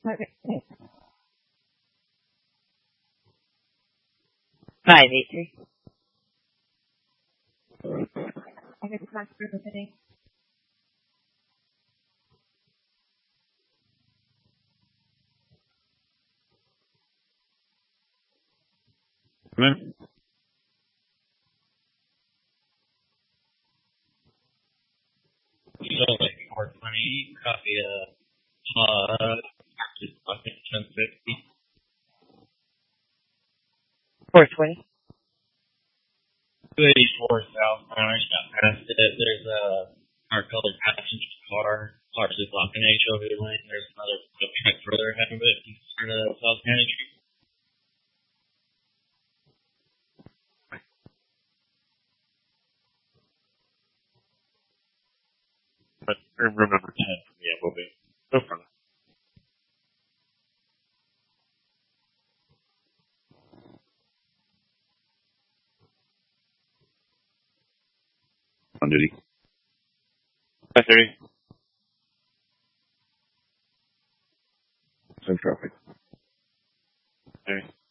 Okay. 583. I get the transfer today. Come in. So like 420, copy just fucking 1050. 420. 284 southbound, I just got past it. There's a car colored passenger car, partially blocking HOV lane. There's another truck further ahead of it, eastern of South County Street. But room number 10 from the MOB. No problem. On duty. 530. Same traffic. Okay.